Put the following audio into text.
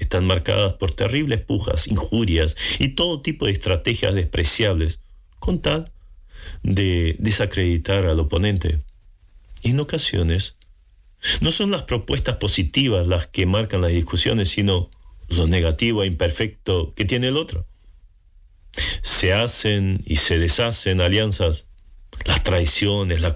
están marcadas por terribles pujas, injurias y todo tipo de estrategias despreciables, con tal de desacreditar al oponente. En ocasiones, no son las propuestas positivas las que marcan las discusiones, sino lo negativo e imperfecto que tiene el otro. Se hacen y se deshacen alianzas, las traiciones, la